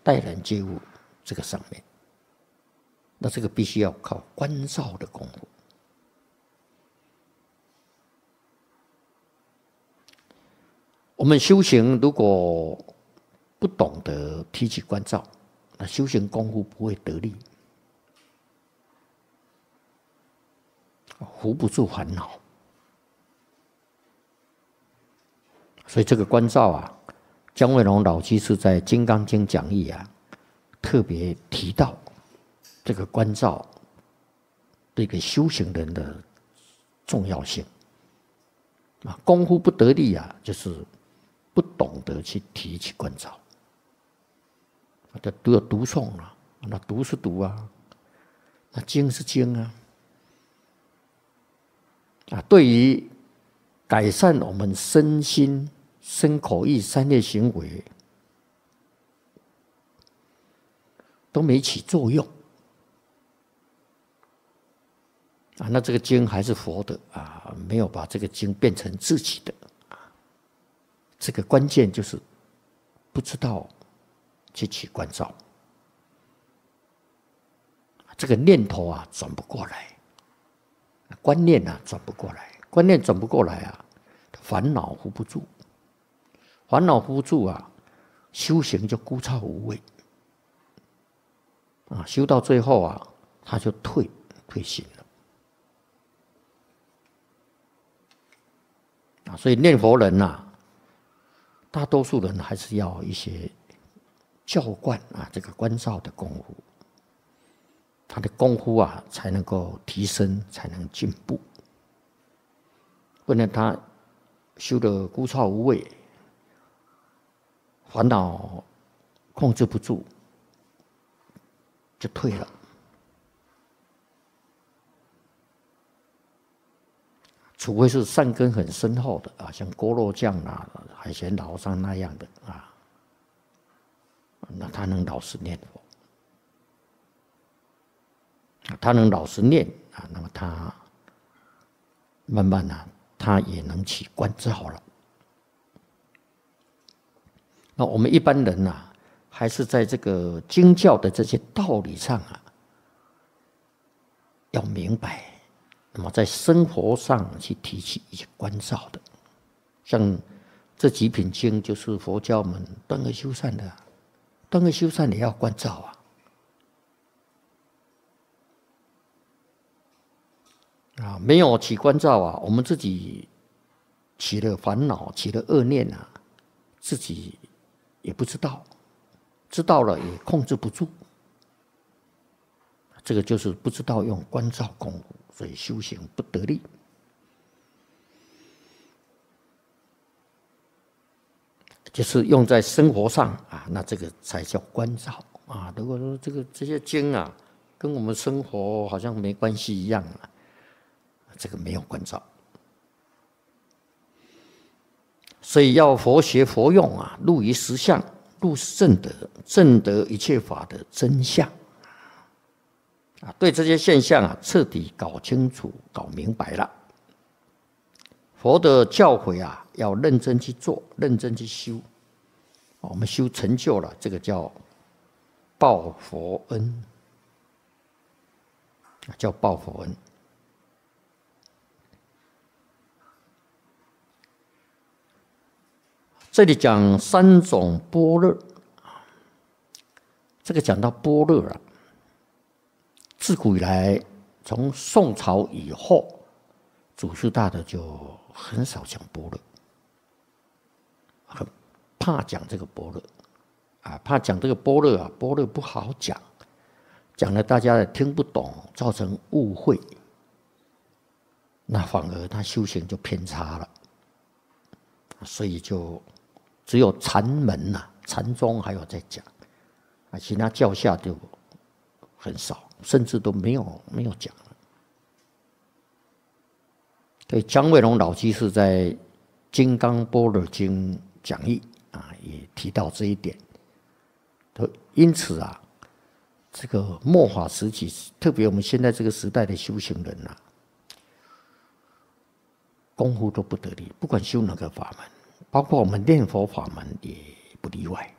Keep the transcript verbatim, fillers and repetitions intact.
待人接物这个上面，那这个必须要靠关照的功夫。我们修行如果不懂得提起关照，那修行功夫不会得力，扶不住烦恼。所以这个关照啊，姜惠龙老居士在《金刚经》讲义啊，特别提到这个关照对一个修行人的重要性啊。功夫不得力啊，就是不懂得去提起关照。这读要读诵啊，那读是读啊，那经是经啊。啊，对于改善我们身心、身口意三业行为都没起作用啊，那这个经还是佛的啊，没有把这个经变成自己的啊。这个关键就是不知道去起关照，这个念头啊转不过来。观念啊转不过来，观念转不过来啊，烦恼扶不住，烦恼扶不住啊，修行就枯燥无味啊，修到最后啊，他就退退心了啊。所以念佛人啊，大多数人还是要一些教观啊，这个关照的功夫。他的功夫啊，才能够提升，才能进步。不然他修得枯燥无味，烦恼控制不住，就退了。除非是善根很深厚的啊，像郭若将啊、海贤老上那样的啊，那他能老实念佛。他能老实念啊，那么他慢慢啊，他也能起关照了。那我们一般人啊，还是在这个经教的这些道理上啊，要明白。那么在生活上去提起一些关照的，像这几品经就是佛教我们断恶修善的，断恶修善也要关照啊。啊，没有起关照啊，我们自己起了烦恼，起了恶念啊，自己也不知道，知道了也控制不住，这个就是不知道用关照功夫，所以修行不得力。就是用在生活上啊，那这个才叫关照啊。如果说这个这些经啊，跟我们生活好像没关系一样啊。这个没有关照，所以要佛学佛用啊，入于实相，入是正德，正得一切法的真相啊。对这些现象啊，彻底搞清楚、搞明白了。佛的教诲啊，要认真去做，认真去修。我们修成就了，这个叫报佛恩，叫报佛恩。这里讲三种般若，这个讲到般若啊，自古以来，从宋朝以后，祖师大德就很少讲般若，很怕讲这个般若啊，怕讲这个般若啊，般若不好讲，讲了大家也听不懂，造成误会，那反而他修行就偏差了，所以就。只有禅门呐、啊，禅宗还有在讲，啊，其他教下就很少，甚至都没有没有讲了。所以姜惠龙老居士在《金刚般若经》讲义啊，也提到这一点。因此啊，这个末法时期，特别我们现在这个时代的修行人啊，功夫都不得力，不管修哪个法门。包括我们念佛法门也不例外。